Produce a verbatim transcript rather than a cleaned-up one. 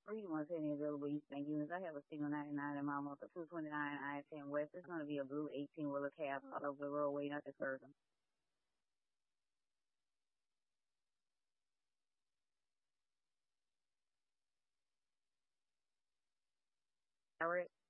Freedom was any available Eastern units. I have a single ninety-nine in my month, a two twenty-nine I ten West. It's going to be a blue eighteen wheeler cab out of the roadway, nothing further. All right.